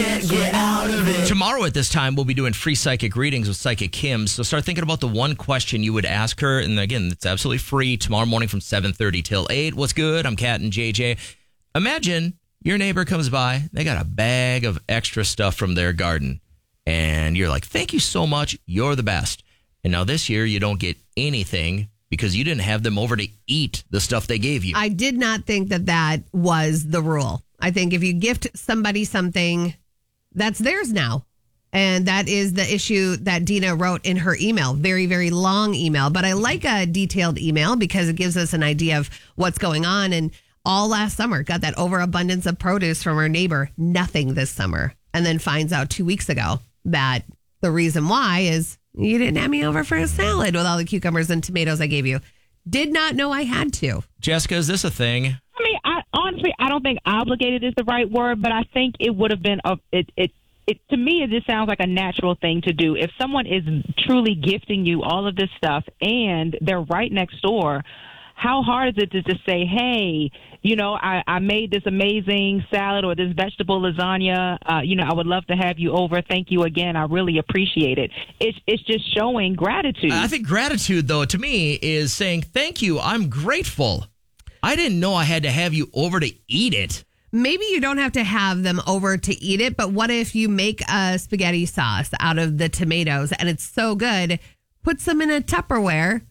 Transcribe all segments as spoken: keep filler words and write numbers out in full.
can't get out of it. Tomorrow at this time, we'll be doing free psychic readings with Psychic Kim. So start thinking about the one question you would ask her. And again, it's absolutely free tomorrow morning from seven thirty till eight. What's good? I'm Kat and J J. Imagine your neighbor comes by. They got a bag of extra stuff from their garden. And you're like, thank you so much. You're the best. And now this year, you don't get anything because you didn't have them over to eat the stuff they gave you. I did not think that that was the rule. I think if you gift somebody something, that's theirs now. And that is the issue that Dina wrote in her email. Very, very long email. But I like a detailed email because it gives us an idea of what's going on. And all last summer, got that overabundance of produce from her neighbor. Nothing this summer. And then finds out two weeks ago that the reason why is you didn't have me over for a salad with all the cucumbers and tomatoes I gave you. Did not know I had to. Jessica, is this a thing? I mean, I, honestly, I don't think obligated is the right word, but I think it would have been a it, it it to me. It just sounds like a natural thing to do. If someone is truly gifting you all of this stuff and they're right next door, how hard is it to just say, hey, you know, I, I made this amazing salad or this vegetable lasagna. Uh, you know, I would love to have you over. Thank you again. I really appreciate it. It's it's just showing gratitude. I think gratitude, though, to me is saying, thank you. I'm grateful. I didn't know I had to have you over to eat it. Maybe you don't have to have them over to eat it, but what if you make a spaghetti sauce out of the tomatoes and it's so good, put some in a Tupperware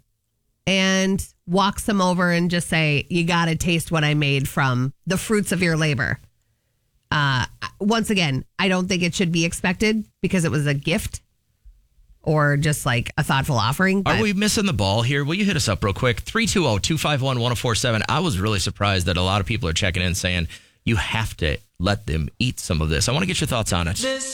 and walk some over and just say, you got to taste what I made from the fruits of your labor. Uh, once again, I don't think it should be expected because it was a gift or just like a thoughtful offering. Are we missing the ball here? Will you hit us up real quick? three two zero, two five one, one zero four seven. I was really surprised that a lot of people are checking in saying you have to let them eat some of this. I want to get your thoughts on it.